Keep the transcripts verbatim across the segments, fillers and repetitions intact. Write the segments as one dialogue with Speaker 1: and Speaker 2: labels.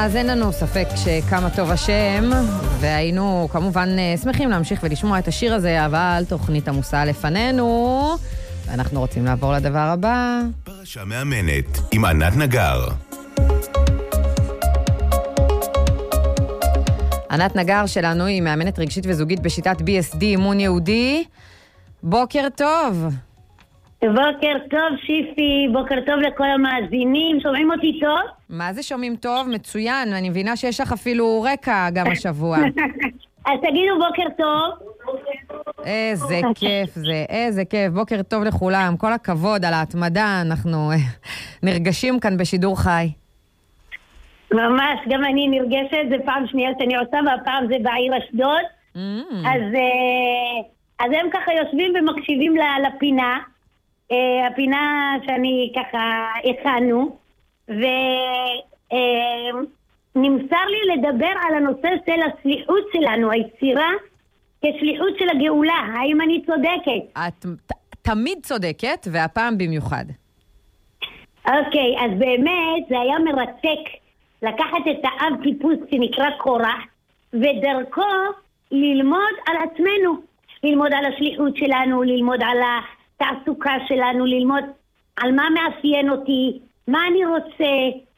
Speaker 1: אז אין לנו ספק שכמה טוב השם, והיינו כמובן שמחים להמשיך ולשמוע את השיר הזה, אבל תוכנית עמוסה לפנינו, ואנחנו רוצים לעבור לדבר הבא.
Speaker 2: פרשה מאמנת עם ענת נגר.
Speaker 1: ענת נגר שלנו היא מאמנת רגשית וזוגית בשיטת בי אס די, אימון יהודי. בוקר טוב.
Speaker 3: בוקר טוב שיפי, בוקר טוב לכל המאזינים, שומעים אותי טוב?
Speaker 1: מה זה שומעים טוב? מצוין, אני מבינה שיש לך אפילו רקע גם השבוע.
Speaker 3: אז תגידו בוקר טוב.
Speaker 1: איזה כיף זה, איזה כיף, בוקר טוב לכולם, כל הכבוד על ההתמדה, אנחנו נרגשים כאן בשידור חי.
Speaker 3: ממש, גם אני נרגשת, זה פעם שנייה שאני עושה, והפעם זה בעיר אשדוד. Mm. אז, אז הם ככה יושבים ומקשיבים לפינה, הפינה שאני ככה הכנו, ונמסר לי לדבר על הנושא של הסליחות שלנו, היצירה כשליחות של הגאולה. האם אני צודקת?
Speaker 1: את תמיד צודקת, והפעם במיוחד.
Speaker 3: אוקיי, אז באמת זה היה מרתק לקחת את האב טיפוס שנקרא קורח, ודרכו ללמוד על עצמנו, ללמוד על השליחות שלנו, ללמוד על התעסוקה שלנו, ללמוד על מה מאפיין אותי, מה אני רוצה,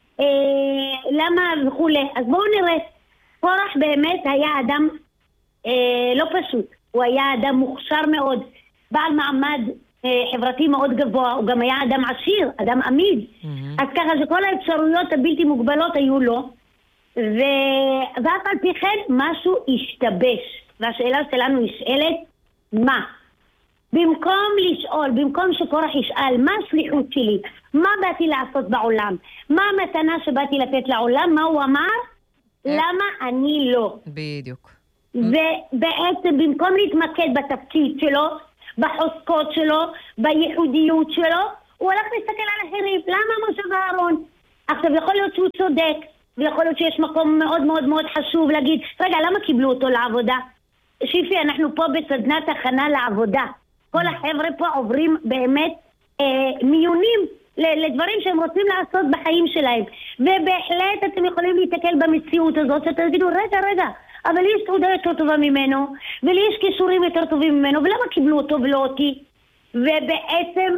Speaker 3: אה, למה וכו'. אז בואו נראה, קורח באמת היה אדם אה, לא פשוט, הוא היה אדם מוכשר מאוד, בעל מעמד אה, חברתי מאוד גבוה, הוא גם היה אדם עשיר, אדם עמיד, mm-hmm. אז ככה שכל האפשרויות הבלתי מוגבלות היו לו, ו... ואף על פי כן משהו השתבש, והשאלה שלנו נשאלת, מה? במקום לשאול, במקום שקורח ישאל, מה השליחות שלי? מה באתי לעשות בעולם? מה המתנה שבאתי לתת לעולם? מה הוא אמר? למה אני לא?
Speaker 1: בדיוק.
Speaker 3: ובעצם במקום להתמקד בתפקיד שלו, בחוזקות שלו, בייחודיות שלו, הוא הולך להסתכל על אחרים. למה משה ואהרון? עכשיו יכול להיות שהוא צודק, ויכול להיות שיש מקום מאוד מאוד מאוד חשוב להגיד, רגע, למה קיבלו אותו לעבודה? שיפי, אנחנו פה בסדנת הכנה לעבודה. כל החבר'ה פה עוברים באמת אה, מיונים לדברים שהם רוצים לעשות בחיים שלהם. ובהחלט אתם יכולים להתקל במציאות הזאת, שאתם תגידו, רגע, רגע, אבל לי יש תעודה יותר טובה ממנו, ולי יש קישורים יותר טובים ממנו, ולמה קיבלו אותו ולא אותי? ובעצם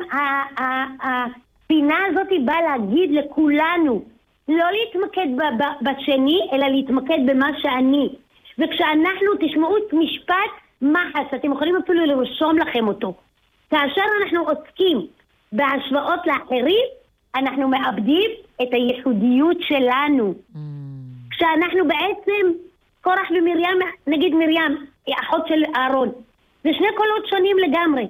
Speaker 3: הפינה הזאת היא באה להגיד לכולנו, לא להתמקד בשני, אלא להתמקד במה שאני. וכשאנחנו תשמעו את משפט מחץ, אתם יכולים אפילו לרשום לכם אותו. כאשר אנחנו עוסקים בהשוואות לאחרים, אנחנו מאבדים את הייחודיות שלנו. Mm. כשאנחנו בעצם, קורח ומרים, נגיד מרים, אחות של אהרון, זה שני קולות שונים לגמרי.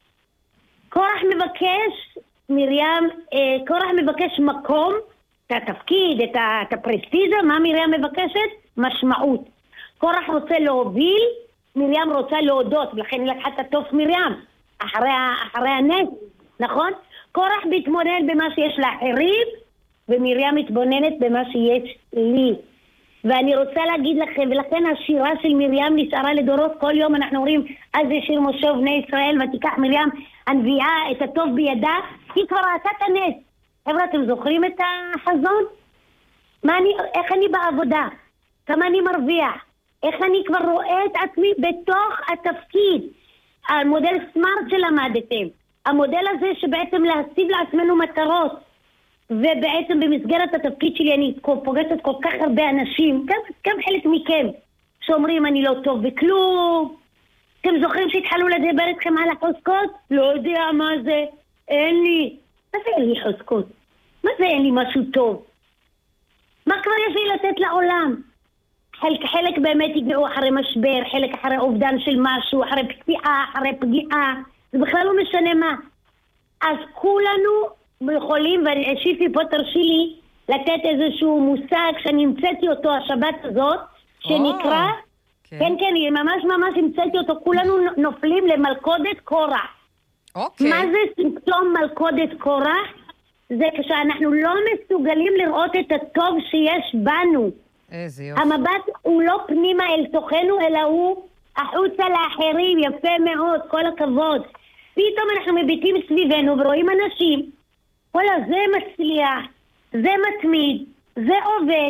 Speaker 3: קורח מבקש, מרים, אה, קורח מבקש מקום, את התפקיד, את, ה, את הפרסטיזה, מה מרים מבקשת? משמעות. קורח רוצה להוביל, מרים רוצה להודות, ולכן היא לקחה את התוף מרים, אחרי, אחרי הנס, נכון? קורח מתבונן במה שיש לאחרים, ומרים מתבוננת במה שיש לי. ואני רוצה להגיד לכם, ולכן השירה של מרים נשארה לדורות, כל יום אנחנו אומרים, אז זה שיר משה ובני ישראל, ותיקח מרים הנביאה את הטוב בידה, היא כבר ראתה את הנס. חבר'ה, אתם זוכרים את החזון? מה אני, איך אני בעבודה? כמה אני מרוויח? איך אני כבר רואה את עצמי בתוך התפקיד? המודל סמארט שלמדתם. המודל הזה שבעצם להציב לעצמנו מטרות. ובעצם במסגרת התפקיד שלי אני פוגשת כל כך הרבה אנשים, גם, גם חלק מכם, שאומרים אני לא טוב בכלום. אתם זוכרים שהתחלו לדבר אתכם על החוזקות? לא יודע מה זה. אין לי. מה זה אין לי חוזקות? מה זה אין לי משהו טוב? מה כבר יש לי לתת לעולם? חלק, חלק באמת יגעו אחרי משבר, חלק אחרי אובדן של משהו, אחרי פציעה, אחרי פגיעה. זה בכלל לא משנה מה. אז כולנו יכולים, ושיפי פה תרשי לי לתת איזשהו מושג שאני המצאתי אותו השבת הזאת, שנקרא, oh, okay. כן כן, ממש ממש המצאתי אותו, כולנו נופלים למלכודת קורח.
Speaker 1: Okay.
Speaker 3: מה זה סימפטום מלכודת קורח? זה כשאנחנו לא מסוגלים לראות את הטוב שיש בנו.
Speaker 1: איזה יופי.
Speaker 3: המבט הוא לא פנימה אל תוכנו, אלא הוא החוצה לאחרים, יפה מאוד, כל הכבוד. פתאום אנחנו מביטים סביבנו ורואים אנשים, וואלה, זה מצליח, זה מתמיד, זה עובד,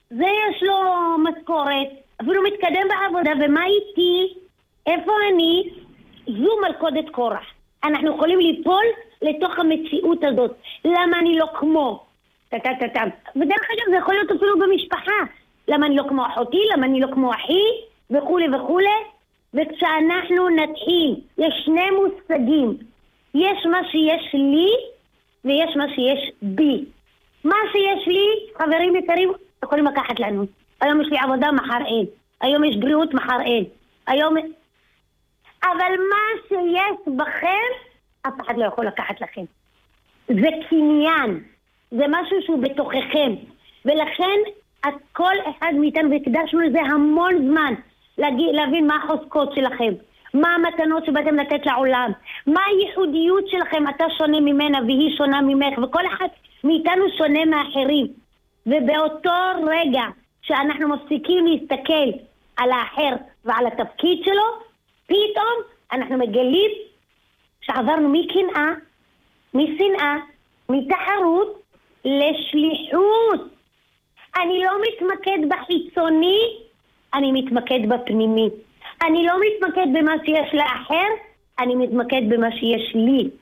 Speaker 3: זה יש לו משכורת, אפילו מתקדם בעבודה, ומה איתי? איפה אני? זו מלכודת קורח. אנחנו יכולים ליפול לתוך המציאות הזאת. למה אני לא כמו? טטטטם. ודרך אגב, זה יכול להיות אפילו במשפחה. למה אני לא כמו אחותי? למה אני לא כמו אחי? וכו' וכו'. וכשאנחנו נתחיל, יש שני מושגים. יש מה שיש לי, ויש מה שיש בי. מה שיש לי, חברים יקרים, יכולים לקחת לנו. היום יש לי עבודה, מחר אין. היום יש בריאות, מחר אין. היום... אבל מה שיש בכם, אף אחד לא יכול לקחת לכם. זה קניין. זה משהו שהוא בתוככם. ולכן, כל אחד מאיתנו, והקדשנו לזה המון זמן, להגיד, להבין מה החוזקות שלכם. מה המתנות שבאתם לתת לעולם. מה הייחודיות שלכם, אתה שונה ממנה והיא שונה ממך. וכל אחד מאיתנו שונה מאחרים. ובאותו רגע שאנחנו מפסיקים להסתכל על האחר ועל התפקיד שלו, פתאום אנחנו מגלים שעברנו מקנאה, משנאה, מתחרות לשליחות. אני לא מתמקד בחיצוני, אני מתמקד בפנימי. אני לא מתמקד במה שיש לאחר, אני מתמקד במה שיש לי.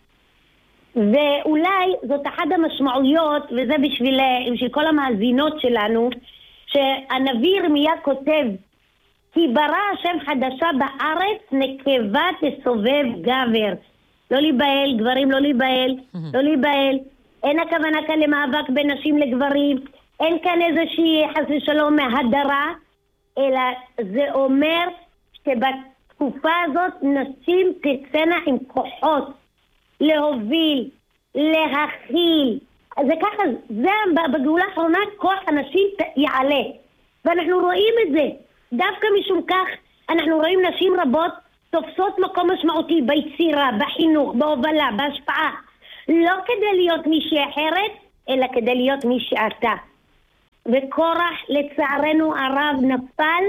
Speaker 3: ואולי זאת אחת המשמעויות, וזה בשביל, בשביל כל המאזינות שלנו, שהנביא ירמיה כותב, כי ברא השם חדשה בארץ, נקבה תסובב גבר. לא להיבהל, גברים לא להיבהל, לא להיבהל. אין הכוונה כאן למאבק בין נשים לגברים, אין כאן איזושהי חס ושלום מהדרה, אלא זה אומר שבתקופה הזאת נשים תצאנה עם כוחות, להוביל, להכיל. זה ככה, זה בגאולה האחרונה כוח הנשים יעלה. ואנחנו רואים את זה. דווקא משום כך אנחנו רואים נשים רבות תופסות מקום משמעותי ביצירה, בחינוך, בהובלה, בהשפעה. לא כדי להיות מישהי אחרת, אלא כדי להיות מישהי אתה. וקורח לצערנו הרב נפל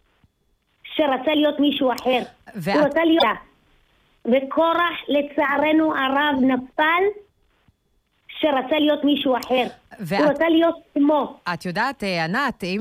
Speaker 3: שרצה להיות מישהו אחר. ואת... הוא רצה להיות... וקורח לצערנו הרב נפל שרצה להיות מישהו אחר. ואת... הוא רצה להיות כמו.
Speaker 1: את יודעת, ענת, אם